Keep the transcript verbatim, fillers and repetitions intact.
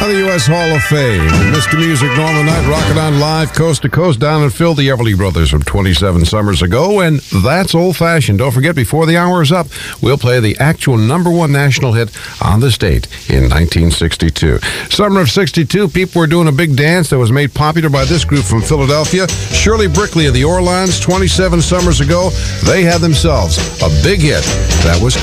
Now the U S Hall of Fame. Mister Music, Northern Night, rocking on live, coast to coast, down in Phil, the Everly Brothers from twenty-seven summers ago, and that's old-fashioned. Don't forget, before the hour is up, we'll play the actual number one national hit on this date in nineteen sixty-two. Summer of sixty-two, people were doing a big dance that was made popular by this group from Philadelphia. Shirley Brickley of the Orleans, twenty-seven summers ago, they had themselves a big hit that was